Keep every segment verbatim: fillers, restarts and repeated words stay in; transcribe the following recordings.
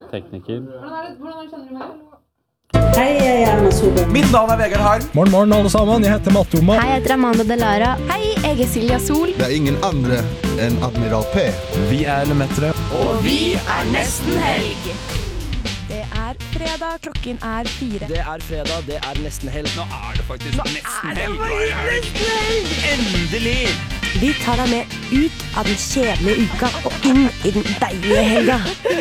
tekniker. Hvordan er det, hvordan kjenner du meg? Hei, jeg er Erna Solberg. Mitt navn er Vegard Harm. Morgen, morgen alle sammen, jeg heter Mattoma. Hei, jeg heter Amanda Delara. Hei, jeg er Silja Sol. Det er ingen andre enn Admiral P. Vi er Lemetere. Og vi er nesten helg. Det er fredag, klokken er fire. Det er fredag, det er nesten helg. Nå er det faktisk Nå nesten er det helg. faktisk nesten helg. Endelig! Vi tar deg med ut av den kjedelige uka og inn i den deilige helga.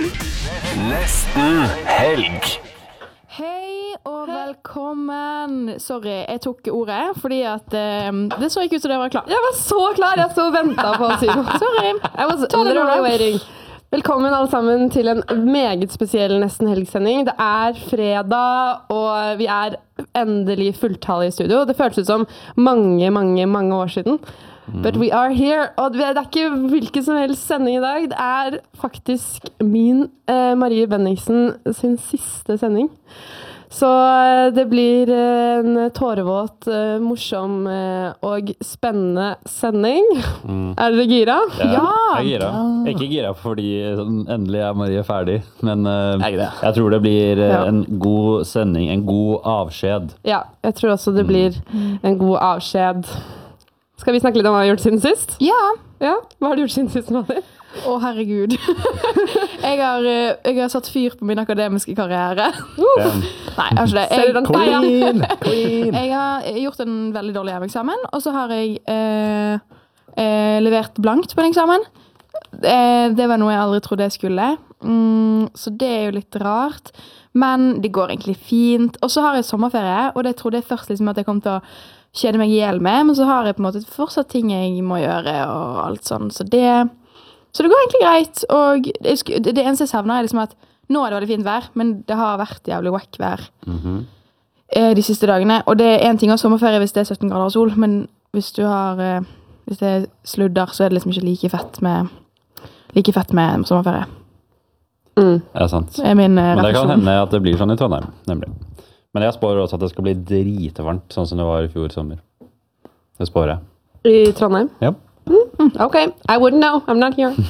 Nesten helg. Hei og velkommen. Sorry, jeg tok ordet, fordi at um, det så ikke ut som det var klar. Jeg var så klar, jeg så og ventet på å si noe. Sorry, I was literally waiting. Velkommen alle sammen til en meget spesiell nesten helgsending. Det er fredag, og vi er endelig fulltallet i studio. Det føles ut som mange, mange, mange år siden. But we are here, og det er ikke hvilken som helst sending i dag. Det er faktisk min eh, Marie Benningsen sin siste sending. Så eh, det blir en tårevåt, eh, morsom eh, og spennende sending. Mm. Er dere gira? Ja, ja. Jeg er gira. Ikke gira fordi sånn, endelig er Marie ferdig, men eh, jeg, jeg tror det blir eh, ja. en god sending, en god avskjed. Ja, jeg tror også det blir mm. en god avskjed. Skal vi snakke litt om hva vi har gjort siden sist? Ja. Ja, hva har du gjort siden sist, Marie? Å, herregud. jeg, har, jeg har satt fyr på min akademiske karriere. Uh. Nei, jeg har ikke det. Jeg, Queen! Queen! Jeg har gjort en veldig dårlig hjemmeeksamen, og så har jeg eh, eh, levert blankt på en eksamen. Eh, det var noe jeg aldri trodde jeg skulle. Mm, så det er jo litt rart. Men det går egentlig fint. Og så har jeg sommerferie, og det trodde jeg først liksom at jeg kom til å kjede meg ihjel med, men så har jeg på en måte fortsatt ting jeg må gjøre og alt sånn, så det, så det går egentlig greit, og det, det eneste jeg savner er liksom at nå er det veldig fint vær, men det har vært jævlig wack vær mm-hmm. de siste dagene, og det er en ting av sommerferie hvis det er sytten grader og sol, men hvis du har, hvis det er sludder, så er det liksom ikke like fett med, like fett med sommerferie. Mm. Det er sant. Det er min men det kan hende at det blir sånn i Trondheim, nemlig. Men jeg spår også at det skal bli dritvarmt, sånn som det var i fjor sommer. Det spår jeg. I Trondheim? Ja. Mm, ok, I wouldn't know. I'm not here.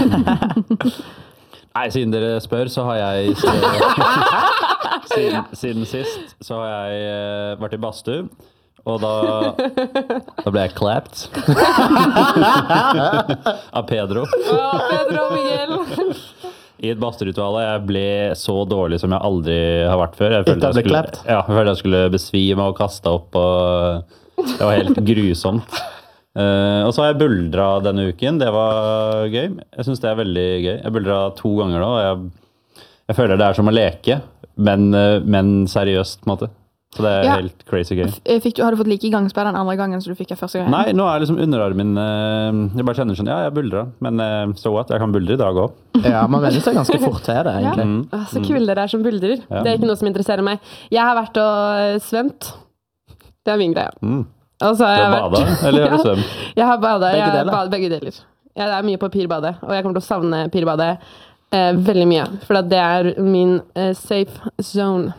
Nei, siden dere spør, så har jeg siden, siden sist, så har jeg uh, vært i badstue, og da, da ble jeg clapped av Pedro. Å, Pedro Miguel. I et badstueritual, jeg ble så dårlig som jeg aldri har vært før. Jeg følte jeg skulle, ja, jeg følte jeg skulle besvime og kaste opp, og det var helt grusomt. Uh, og så har jeg buldret denne uken, det var gøy. Jeg synes det er veldig gøy. Jeg buldret to ganger nå, og jeg, jeg føler det er som å leke, men, men seriøst på en måte. Så det er ja. helt crazy gøy. Fikk du, har du fått like gangspill den andre gangen som du fikk jeg første gangen? Nei, nå er liksom underarmen, jeg bare kjenner sånn, ja, jeg buldrer, men so what, jeg kan buldre i dag også. Ja, man venner seg ganske fort til det, egentlig. Ja. Mm. Så kul det er som buldrer. Ja. Det er ikke noe som interesserer meg. Jeg har vært og svømt. Det er min greie. Mm. Altså, du har badet, vært... eller har du svømt? Ja, jeg har badet, begge jeg har deler. badet begge deler. Jeg er mye på pirbadet, og jeg kommer til å savne pirbadet eh, veldig mye, for det er min eh, safe zone.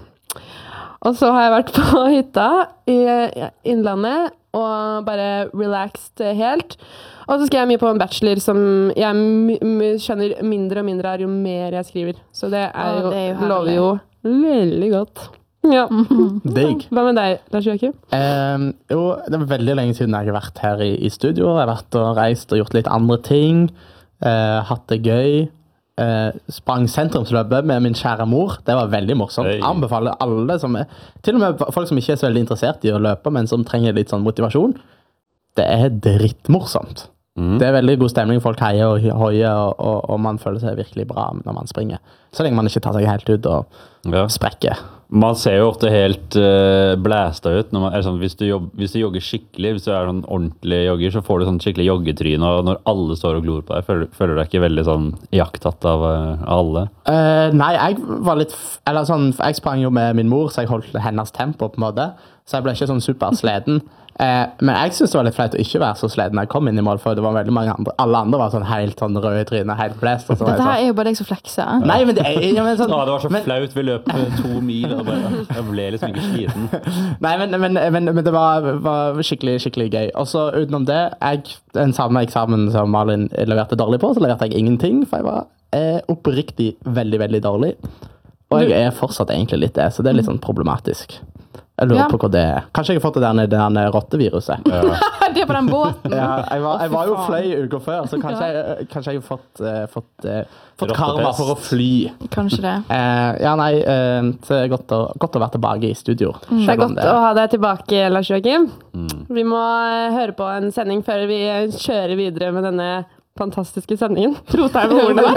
Og så har jeg vært på hytta i Innlandet og bare relaxed helt. Og så skal jeg mye på en bachelor som jeg m- skjønner mindre og mindre av jo mer jeg skriver. Så det, er jo, det er jo lover jo veldig godt. Ja. Digg. Hva med deg, Lars Joakim? Um, jo, det er veldig lenge siden jeg har vært her i, i studio. Jeg har vært og reist og gjort litt andre ting. Uh, hatt det gøy. Uh, sprang sentrumsløpet med min kjære mor. Det var veldig morsomt. Hey. Anbefaler alle som er, til og med folk som ikke er så veldig interessert i å løpe, men som trenger litt sånn motivasjon. Det er drittmorsomt. Mm. Det er veldig god stemning, folk heier og hoier, og, og, og man føler seg virkelig bra når man springer. Så lenge man ikke tar seg helt ut og ja. sprekker. Man ser jo ofte helt uh, blæsta ut. Når man, er sånn, hvis, du jobb, hvis du jogger skikkelig, hvis du er sånn ordentlig jogger, så får du sånn skikkelig joggetryne, og når alle står og glor på deg, føler, føler du deg ikke veldig sånn jaktatt av uh, alle? Uh, nei, jeg var litt, eller sånn, jeg sprang jo med min mor, så jeg holdt hennes tempo på en måte, så jeg ble ikke sånn super sleden. Eh, men jeg synes det var litt flaut å ikke være så sleden når jeg kom inn i mål, for det var veldig mange andre. Alle andre var sånn helt sånn røde i trynet, helt blæst. Dette her er jo bare deg som flekser. Nei, men det er ja, men sånn, Åh, det var så men, flaut, vi løp to mil, og bare, jeg ble liksom ikke sliten. Nei, men, men, men, men det var, var skikkelig, skikkelig gøy. Og så utenom det, jeg, den samme eksamen som Malin leverte dårlig på, så leverte jeg ingenting, for jeg var er oppriktig veldig, veldig dårlig. Og jeg er fortsatt egentlig litt det, så det er litt sånn problematisk. Jeg lurer Ja. på hva det er. Kanskje jeg har fått det der, det der rotteviruset. Ja. Det er på den båten. Ja, jeg var, jeg Å, fy var jo faen. fløy uker før, så kanskje jeg, kanskje jeg har fått, uh, fått, uh, fått Rottepest. karma for å fly. Kanskje det. Eh, ja, nei, eh, det er godt å, godt å være tilbake i studio. Det er godt å ha deg tilbake, Lars Joakim. Mm. Vi må eh, høre på en sending før vi kjører videre med denne fantastiske sendingen. Trotheim og Hornet.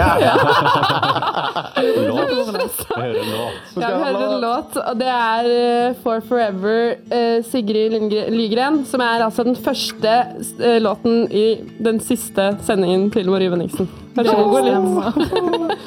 Låt. Vi hører en låt. Ja, vi hører en låt, og det er eh, For Forever, eh, Sigrid Lindgren- Lygren, som er altså den første eh, låten i den siste sendingen til Marie Venniksen. Vær så god, litt.